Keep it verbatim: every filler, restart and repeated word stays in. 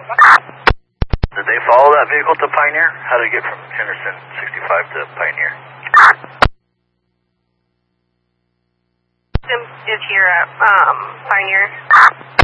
Did they follow that vehicle to Pioneer? How did it get from Henderson sixty-five to Pioneer? Is here at um, Pioneer.